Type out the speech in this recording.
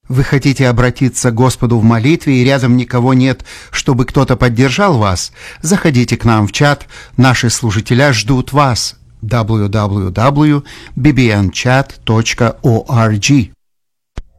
Вы хотите обратиться к Господу в молитве, и рядом никого нет, чтобы кто-то поддержал вас? Заходите к нам в чат. Наши служителя ждут вас. www.bbnchat.org